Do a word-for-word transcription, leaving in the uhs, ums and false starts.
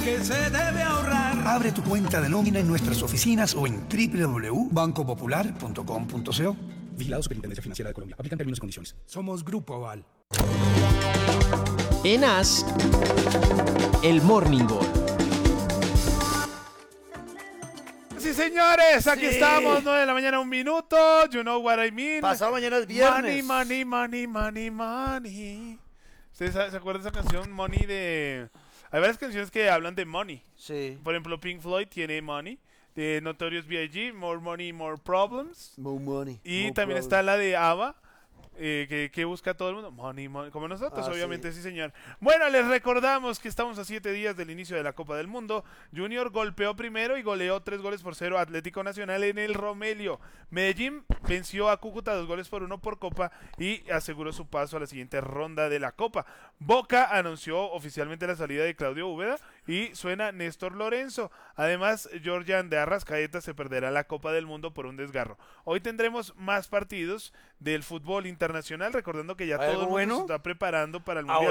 Que se debe ahorrar. Abre tu cuenta de nómina en nuestras oficinas o en doble u doble u doble u punto banco popular punto com punto co. Vigilado Superintendencia Financiera de Colombia. Aplican términos y condiciones. Somos Grupo Aval. En As, el Morning Ball. Sí, señores, aquí Sí. estamos, nueve de la mañana, un minuto. You know what I mean. Pasado mañana es viernes. Money, money, money, money, money. ¿Ustedes se acuerdan de esa canción, Money, de...? Hay varias canciones que hablan de money. Sí. Por ejemplo, Pink Floyd tiene Money. De Notorious B I G, More Money, More Problems. More money. Y more también problem. está la de ABBA. Eh, que, que busca todo el mundo, money, money, como nosotros, Ah, obviamente, sí. sí señor. Bueno, les recordamos que estamos a siete días del inicio de la Copa del Mundo. Junior golpeó primero y goleó tres goles por cero a Atlético Nacional en el Romelio. Medellín venció a Cúcuta dos goles por uno por Copa y aseguró su paso a la siguiente ronda de la Copa. Boca anunció oficialmente la salida de Claudio Úbeda y suena Néstor Lorenzo. Además, Georgian de Arrascaeta se perderá la Copa del Mundo por un desgarro. Hoy tendremos más partidos del fútbol internacional, recordando que ya ¿Hay todo el algo mundo bueno? se está preparando para el Ah, Mundial.